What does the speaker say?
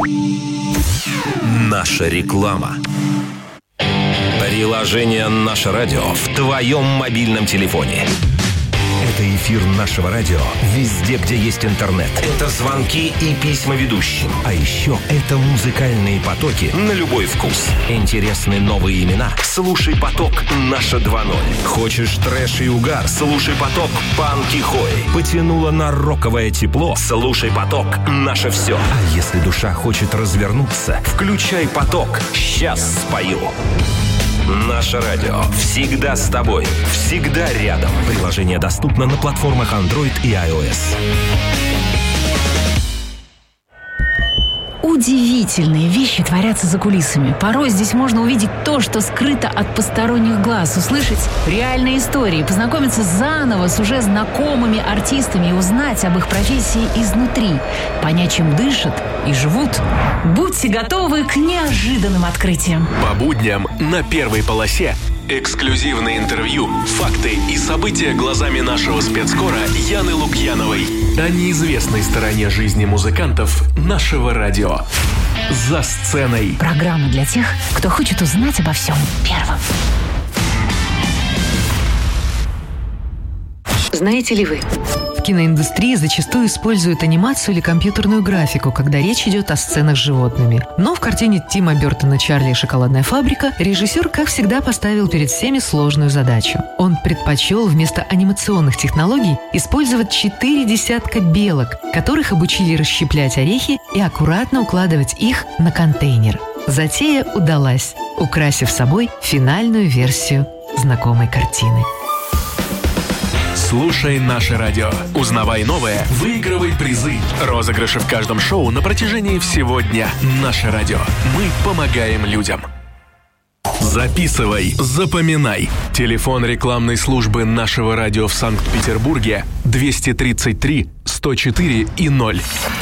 Наша реклама. Приложение «Наше радио» в твоем мобильном телефоне. Это эфир нашего радио везде, где есть интернет. Это звонки и письма ведущим. А еще это музыкальные потоки на любой вкус. Интересные новые имена? Слушай поток «Наша 2.0». Хочешь трэш и угар? Слушай поток «Панки Хой». Потянуло на роковое тепло? Слушай поток «Наше все». А если душа хочет развернуться, включай поток «Сейчас спою». Наше радио всегда с тобой, всегда рядом. Приложение доступно на платформах Android и iOS. Удивительные вещи творятся за кулисами. Порой здесь можно увидеть то, что скрыто от посторонних глаз, услышать реальные истории, познакомиться заново с уже знакомыми артистами и узнать об их профессии изнутри, понять, чем дышат и живут. Будьте готовы к неожиданным открытиям. По будням на первой полосе эксклюзивные интервью, факты и события глазами нашего спецкора Яны Лукьяновой о неизвестной стороне жизни музыкантов нашего радио. «За сценой». Программа для тех, кто хочет узнать обо всем первым. Знаете ли вы? В киноиндустрии зачастую используют анимацию или компьютерную графику, когда речь идет о сценах с животными. Но в картине Тима Бёртона «Чарли и шоколадная фабрика» режиссер, как всегда, поставил перед всеми сложную задачу. Он предпочел вместо анимационных технологий использовать 4 десятка белок, которых обучили расщеплять орехи и аккуратно укладывать их на контейнер. Затея удалась, украсив собой финальную версию знакомой картины. Слушай наше радио. Узнавай новое, выигрывай призы. Розыгрыши в каждом шоу на протяжении всего дня. Наше радио. Мы помогаем людям. Записывай, запоминай. Телефон рекламной службы нашего радио в Санкт-Петербурге 233 104 и 0.